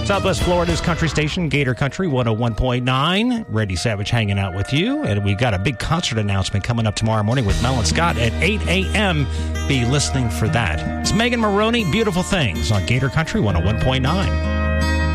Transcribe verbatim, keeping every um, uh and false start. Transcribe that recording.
Southwest Florida's country station, Gator Country one oh one point nine. Randy Savage hanging out with you. And we've got a big concert announcement coming up tomorrow morning with Mel and Scott at eight a.m. Be listening for that. It's Megan Maroney, Beautiful Things on Gator Country one oh one point nine.